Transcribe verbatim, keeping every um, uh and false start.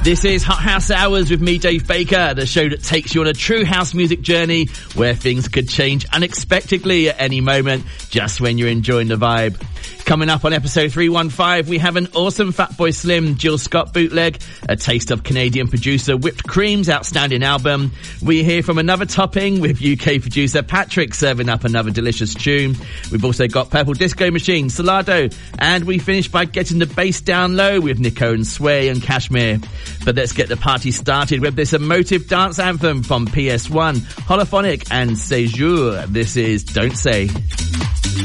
This is Hot House Hours with me, Dave Baker, the show that takes you on a true house music journey where things could change unexpectedly at any moment, just when you're enjoying the vibe. Coming up on episode three fifteen, we have an awesome Fatboy Slim, Jill Scott bootleg, a taste of Canadian producer Whipped Cream's outstanding album. We hear from another topping with U K producer Patrick serving up another delicious tune. We've also got Purple Disco Machine, Salado, and we finish by getting the bass down low with Nico and Sway and Kashmir. But let's get the party started with this emotive dance anthem from P S one, Holophonic and Sejour. This is Don't Say.